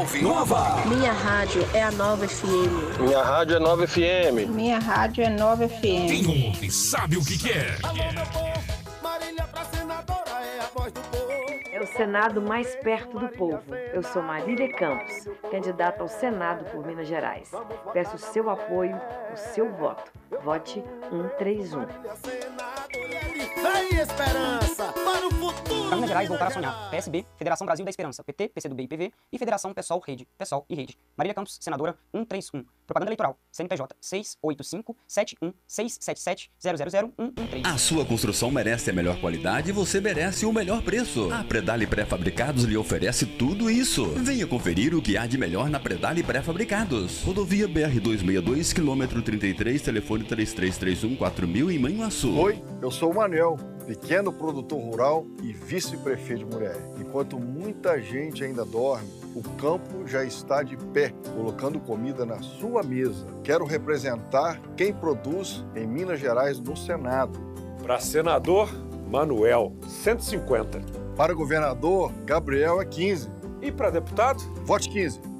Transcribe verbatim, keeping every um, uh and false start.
nove Nova. Minha rádio é a Nova F M. Minha rádio é Nova F M. Minha rádio é Nova F M. Quem ouve sabe o que quer. Alô, meu povo, Marília pra senadora é a voz do povo. É o Senado mais perto do povo. Eu sou Marília Campos, candidata ao Senado por Minas Gerais. Peço o seu apoio, o seu voto. Vote um três um. Vem esperança para o futuro. Para Minas Gerais, voltar a sonhar. P S B, Federação Brasil da Esperança, P T, PCdoB e P V e Federação Pessoal Rede, Pessoal e Rede. Marília Campos, senadora um três um. Propaganda eleitoral, C N P J seis oito cinco sete um seis sete sete zero zero zero um um três. A sua construção merece a melhor qualidade e você merece o melhor preço. A Predale Pré-Fabricados lhe oferece tudo isso. Venha conferir o que há de melhor na Predale Pré-Fabricados. Rodovia B R duzentos e sessenta e dois, quilômetro trinta e três, telefone três três três um quatro mil em Manhuaçu. Oi, eu sou o Manuel, pequeno produtor rural e vice-prefeito de Muré. Enquanto muita gente ainda dorme, o campo já está de pé, colocando comida na sua mesa. Quero representar quem produz em Minas Gerais no Senado. Para senador, Manuel, cento e cinquenta. Para governador, Gabriel é quinze. E para deputado? Vote quinze.